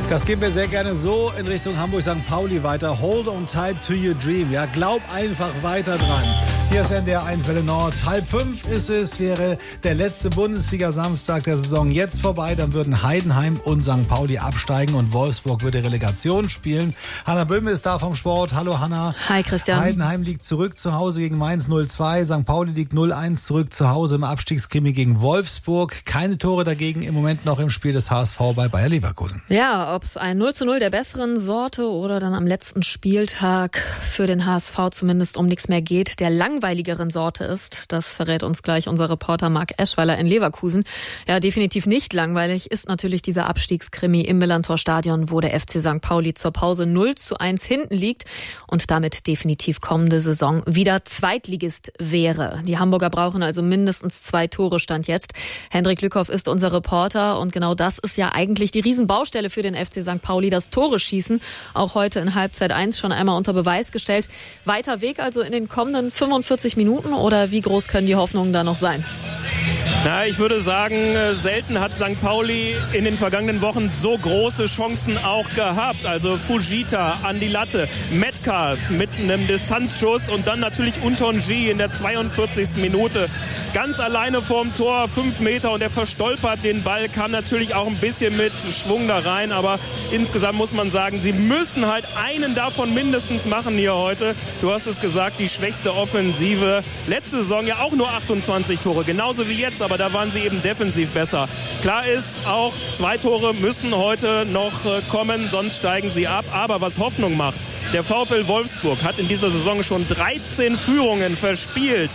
Das geben wir sehr gerne so in Richtung Hamburg-St. Pauli weiter. Hold on tight to your dream. Ja, glaub einfach weiter dran. Hier ist NDR 1 Welle Nord. 4:30 ist es, wäre der letzte Bundesliga-Samstag der Saison jetzt vorbei. Dann würden Heidenheim und St. Pauli absteigen und Wolfsburg würde Relegation spielen. Hanna Böhme ist da vom Sport. Hallo Hanna. Hi Christian. Heidenheim liegt zurück zu Hause gegen Mainz 0-2. St. Pauli liegt 0-1 zurück zu Hause im Abstiegskrimi gegen Wolfsburg. Keine Tore dagegen im Moment noch im Spiel des HSV bei Bayer Leverkusen. Ja, ob es ein 0-0 der besseren Sorte oder dann am letzten Spieltag für den HSV zumindest um nichts mehr geht, der langweiligeren Sorte ist, das verrät uns gleich unser Reporter Marc Eschweiler in Leverkusen. Ja, definitiv nicht langweilig ist natürlich dieser Abstiegskrimi im Millerntor-Stadion, wo der FC St. Pauli zur Pause 0-1 hinten liegt und damit definitiv kommende Saison wieder Zweitligist wäre. Die Hamburger brauchen also mindestens 2 Tore Stand jetzt. Hendrik Lückhoff ist unser Reporter und genau das ist ja eigentlich die Riesenbaustelle für den FC St. Pauli, das Tore schießen. Auch heute in Halbzeit 1 schon einmal unter Beweis gestellt. Weiter Weg also in den kommenden 45 Minuten oder wie groß können die Hoffnungen da noch sein? Na, ich würde sagen, selten hat St. Pauli in den vergangenen Wochen so große Chancen auch gehabt. Also Fujita an die Latte, Metcalf mit einem Distanzschuss und dann natürlich Untonji in der 42. Minute. Ganz alleine vorm Tor, 5 Meter und er verstolpert den Ball, kam natürlich auch ein bisschen mit Schwung da rein. Aber insgesamt muss man sagen, sie müssen halt einen davon mindestens machen hier heute. Du hast es gesagt, die schwächste Offensive. Letzte Saison ja auch nur 28 Tore, genauso wie jetzt, aber da waren sie eben defensiv besser. Klar ist auch, 2 Tore müssen heute noch kommen, sonst steigen sie ab. Aber was Hoffnung macht, der VfL Wolfsburg hat in dieser Saison schon 13 Führungen verspielt.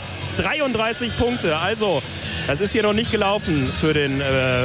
33 Punkte, also das ist hier noch nicht gelaufen für den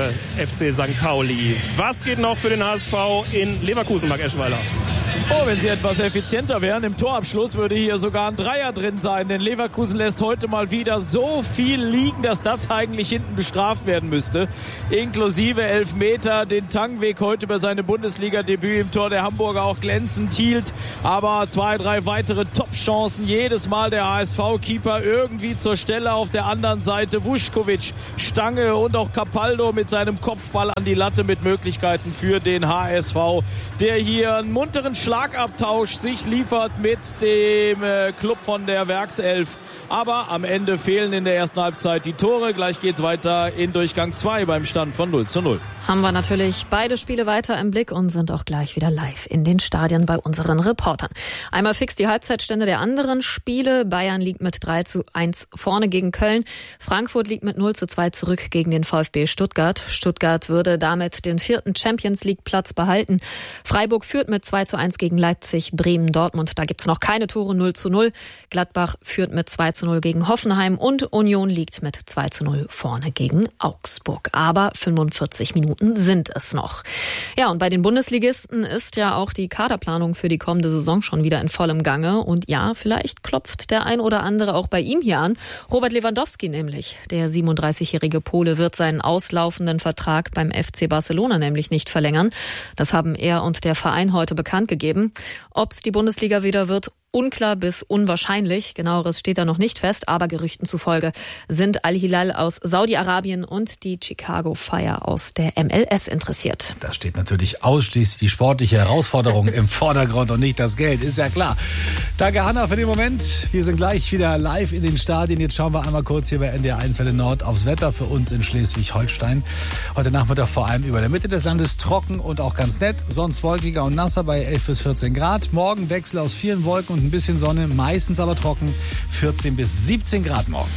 FC St. Pauli. Was geht noch für den HSV in Leverkusen, Marc Eschweiler? Oh, wenn sie etwas effizienter wären im Torabschluss, würde hier sogar ein Dreier drin sein. Denn Leverkusen lässt heute mal wieder so viel liegen, dass das eigentlich hinten bestraft werden müsste. Inklusive Elfmeter, den Tangweg heute über seine Bundesliga-Debüt im Tor der Hamburger auch glänzend hielt. Aber 2, 3 weitere Top-Chancen. Jedes Mal der HSV-Keeper irgendwie zur Stelle. Auf der anderen Seite Vuskovic, Stange und auch Capaldo mit seinem Kopfball an die Latte mit Möglichkeiten für den HSV, der hier einen munteren Schlagabtausch sich liefert mit dem Club von der Werkself. Aber am Ende fehlen in der ersten Halbzeit die Tore. Gleich geht's weiter in Durchgang 2 beim Stand von 0-0. Haben wir natürlich beide Spiele weiter im Blick und sind auch gleich wieder live in den Stadien bei unseren Reportern. Einmal fix die Halbzeitstände der anderen Spiele. Bayern liegt mit 3-1 vorne gegen Köln. Frankfurt liegt mit 0-2 zurück gegen den VfB Stuttgart. Stuttgart würde damit den 4. Champions-League-Platz behalten. Freiburg führt mit 2-1 gegen Leipzig. Bremen, Dortmund, da gibt's noch keine Tore, 0-0. Gladbach führt mit 2-0 gegen Hoffenheim und Union liegt mit 2-0 vorne gegen Augsburg. Aber 45 Minuten sind es noch. Ja, und bei den Bundesligisten ist ja auch die Kaderplanung für die kommende Saison schon wieder in vollem Gange. Und ja, vielleicht klopft der ein oder andere auch bei ihm hier an. Robert Lewandowski nämlich. Der 37-jährige Pole wird seinen auslaufenden Vertrag beim FC Barcelona nämlich nicht verlängern. Das haben er und der Verein heute bekannt gegeben. Ob es die Bundesliga wieder wird, unklar bis unwahrscheinlich. Genaueres steht da noch nicht fest, aber Gerüchten zufolge sind Al-Hilal aus Saudi-Arabien und die Chicago Fire aus der MLS interessiert. Da steht natürlich ausschließlich die sportliche Herausforderung im Vordergrund und nicht das Geld, ist ja klar. Danke Hanna für den Moment. Wir sind gleich wieder live in den Stadien. Jetzt schauen wir einmal kurz hier bei NDR 1 Welle Nord aufs Wetter für uns in Schleswig-Holstein. Heute Nachmittag vor allem über der Mitte des Landes trocken und auch ganz nett. Sonst wolkiger und nasser bei 11 bis 14 Grad. Morgen Wechsel aus vielen Wolken und ein bisschen Sonne, meistens aber trocken, 14 bis 17 Grad morgen.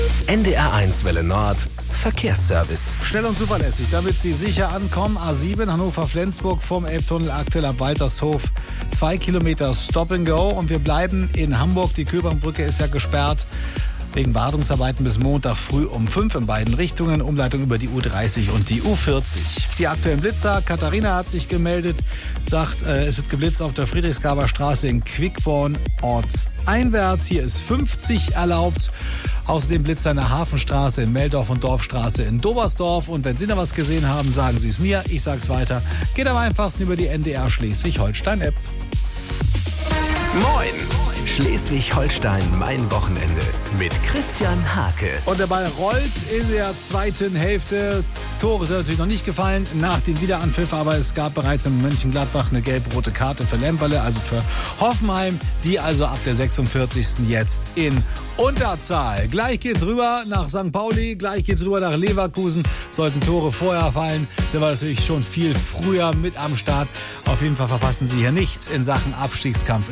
NDR 1 Welle Nord, Verkehrsservice. Schnell und zuverlässig, damit Sie sicher ankommen. A7 Hannover-Flensburg vom Elbtunnel aktuell ab Waltershof. 2 Kilometer Stop and Go und wir bleiben in Hamburg. Die Köbernbrücke ist ja gesperrt. Wegen Wartungsarbeiten bis Montag früh um 5 in beiden Richtungen. Umleitung über die U30 und die U40. Die aktuellen Blitzer. Katharina hat sich gemeldet, sagt, es wird geblitzt auf der Friedrichsgaber Straße in Quickborn ortseinwärts. Hier ist 50 erlaubt. Außerdem Blitzer in der Hafenstraße in Meldorf und Dorfstraße in Dobersdorf. Und wenn Sie noch was gesehen haben, sagen Sie es mir. Ich sag's weiter. Geht am einfachsten über die NDR Schleswig-Holstein-App. Moin! Schleswig-Holstein, mein Wochenende mit Christian Hake. Und der Ball rollt in der zweiten Hälfte. Tore sind natürlich noch nicht gefallen nach dem Wiederanpfiff, aber es gab bereits in Mönchengladbach eine gelb-rote Karte für Lemperle, also für Hoffenheim, die also ab der 46. jetzt in Unterzahl. Gleich geht's rüber nach St. Pauli, gleich geht's rüber nach Leverkusen. Sollten Tore vorher fallen, sind wir natürlich schon viel früher mit am Start. Auf jeden Fall verpassen Sie hier nichts in Sachen Abstiegskampf.